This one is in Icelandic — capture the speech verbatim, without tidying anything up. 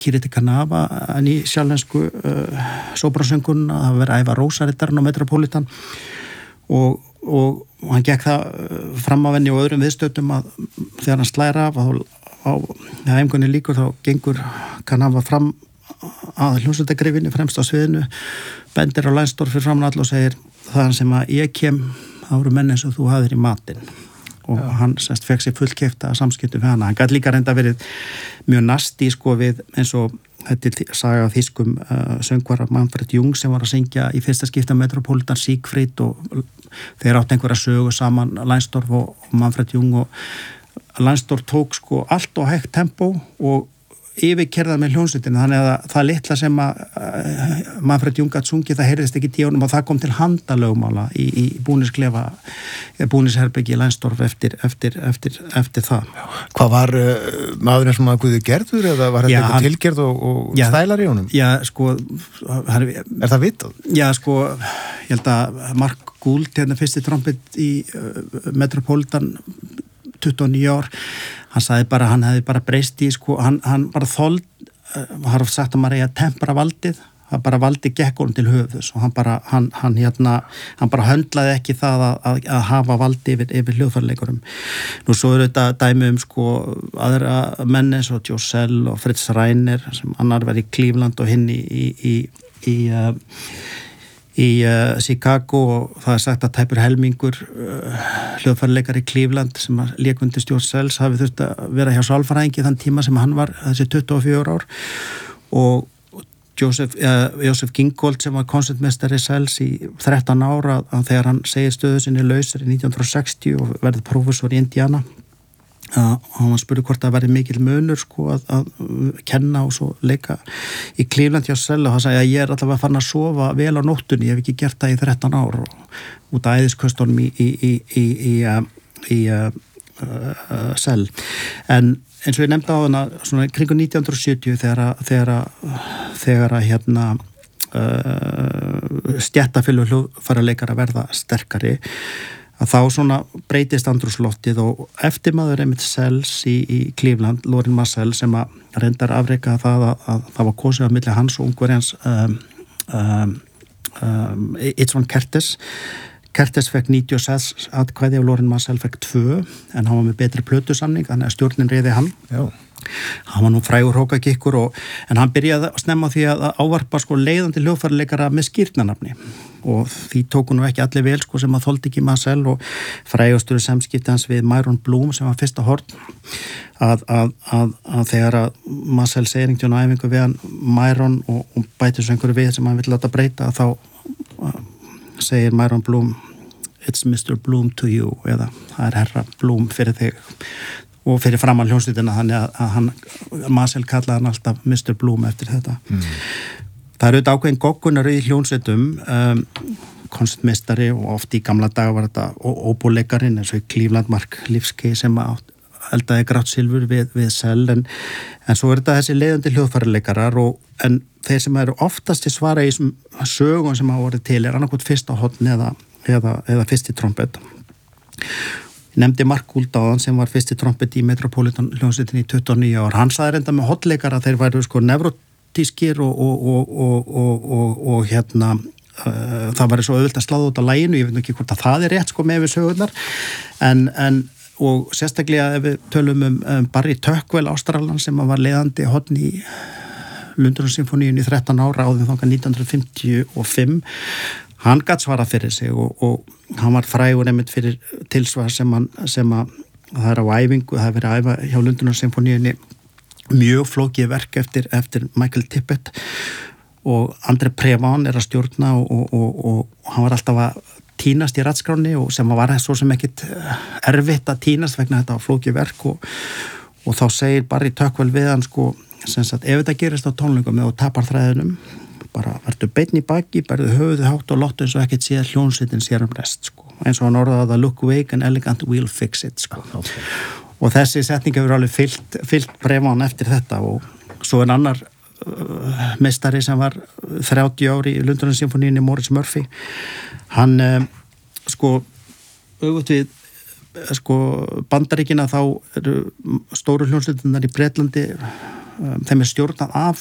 Kiriti Kanava en í sjálfensku uh, sópransöngun að hafa verið að æfa Rósarittarinn á Metropolitan og, og hann gekk það fram af henni og öðrum viðstöðum að þegar hann slæra af að á heimgunni líkur þá gengur Kanava fram að hljómsveitargrifinni fremst á sviðinu, bendir á Leinsdorf fyrir framan all og segir þaðan sem að ég kem þá eru menn eins og þú hafðir í matinn og ja. Hann sérst fekk sér fullkeypta samskiptum við hana. Hann gæti líka reynda verið mjög nasti sko við eins og þetta er saga af þýskum uh, söngvara Manfred Jung sem var að syngja í fyrsta skipta Metropolitan Siegfried og þeir átt einhverja sögu saman Leinsdorf og, og Manfred Jung og Leinsdorf tók sko allt og hægt tempó og yfirkerðað með hljónsveitina þannig að það litla sem að uh, Manfred Jung gat sungið það heyrðist ekki tíunum og það kom til handalögmála í, í búnisklefa búnisherbyggi Leinsdorf eftir, eftir, eftir, eftir það. Hvað var uh, maðurinn sem að Guði gerður eða var þetta eitthvað tilgerð og, og já, stælar í honum? Já, sko hann, Er það vitað? Já, sko ég held að Mark Gould hérna fyrsti trompet í uh, Metropolitan tuttugu og níu ár, hann sagði bara hann hefði bara breyst í, sko, hann, hann bara þold, hann har sagt að maður eigi að tempra valdið, það bara valdi gekk honum til höfuðs og hann bara, hann, hann hérna, hann bara höndlaði ekki það að, að, að hafa valdi yfir, yfir hljóðfæraleikurum. Nú svo eru þetta dæmi um, sko, aðra menn eins og Joe Sell og Fritz Reiner sem annar var í Cleveland og hinn í, í, í, í uh, í uh, Chicago og það er sagt að tæpur helmingur uh, hljóðfæraleikar í Cleveland sem lék undir stjórn Sells hafi þurft að vera hjá sálfræðingi þann tíma sem hann var þessi tuttugu og fjögur ár og Joseph, uh, Joseph Gingold sem var konsertmeistari Sells í þrettán ára að þegar hann segir stöðu sinni lausar í nítján hundruð sextíu og verði prófessor í Indiana Uh, og hann spurði hvort það væri mikil munur sko að, að kenna og svo leika í Cleveland hjá Sell og hann sagði að ég er alltaf að fann að sofa vel á nóttunni, ég hef ekki gert það í þrettán ár og út af æðisköstunum í í, í, í, í, í uh, uh, Sell en eins og ég nefndi á hana svona kringum nítján hundruð sjötíu þegar að þegar að, þegar að hérna uh, stjættafélög hljóðfæraleikar að verða sterkari að þá svona breytist andrúmsloftið og eftirmaður einmitt Sells í, í Cleveland, Lorin Maazel sem að reyndar afreika það að, að það var kosið á milli hans og ungverjans um, um, um, Itzvan Kertész Kertész fekk níutíu og sex atkvæði og Lorin Maazel fekk tvö en hann var með betri plötusamning þannig að stjórnin reiði hann. Já. Hann var nú frægur hrókagikkur og en hann byrjaði að snemma því að ávarpa sko leiðandi hljóðfæraleikara með skírnarnafni og því tóku nú ekki allir vel sko sem að þoldi ekki Maazel og frægastur samskipti hans við Myron Bloom sem var fyrsta horn að, að, að, að þegar að Maazel segir einhvern á æfingu við hann Myron og, og bætir svo einhverju við sem hann vill láta breyta þá uh, segir Myron Bloom It's mister Bloom to you eða það er herra Bloom fyrir þig og fyrir framan hljómsveitina þannig að, að hann, Maazel kallaði hann alltaf mister Bloom eftir þetta. Mm. Það eru auðvitað ákveðin goggunar í hljómsveitum, um, koncertmeistari og oft í gamla daga var þetta óbóleikarinn eins og í Cleveland Mark Lipsky sem eldaði grátt silfur við, við Sell en, en svo er þetta þessi leiðandi hljóðfæraleikarar og en þeir sem eru oftast til svara í þessum sögum sem hafa vorið til er annarkot fyrsta horn eða, eða, eða fyrsti trompet. Ég nefndi Mark Gould áðan sem var fyrsti trompet í Metropolitan hljómsveitinni í tuttugu og níu ár. Hann sagði reynda með hotleikara að þeir væru sko nevrotískir og, og, og, og, og, og, og hérna uh, það væri svo auðvitað að sláða út á laginu, ég veit ekki hvort að það er rétt sko með við sögurnar en, en og sérstaklega ef við tölum um, um Barry Tuckwell Ástralan sem var leiðandi hotn í Lundúnarsymfóníunni í þrettán ára áður þangað nítján hundruð fimmtíu og fimm hann gat svarað fyrir sig og, og hann var frægur einmitt fyrir tilsvar sem, hann, sem að það er á æfingu, það er verið að æfa hjá Lundúnarsymfóníunni mjög flókið verk eftir, eftir Michael Tippett og André Previn er að stjórna og, og, og, og hann var alltaf að tínast í rattskráni og sem var svo sem ekkit erfitt að tínast vegna þetta flókið verk og, og þá segir Barry Tuckwell við hann sko, sem sagt, ef þetta gerist á tónleikum og tapar þræðinum bara verður beinn í baki, berðu höfuðu hátt og lottu eins og ekkert séð hljónsveitin sér um rest sko. Eins og hann orðaði að look awake and elegant we'll fix it sko. Okay. Og þessi setning hefur alveg fyllt, fyllt Previn eftir þetta og svo en annar uh, meistari sem var þrjátíu ári í Lundúnarsymfóníunni Maurice Murphy hann uh, sko auðvitað við sko Bandaríkina þá eru stóru hljónsveitinnar í Bretlandi þeim er stjórnað af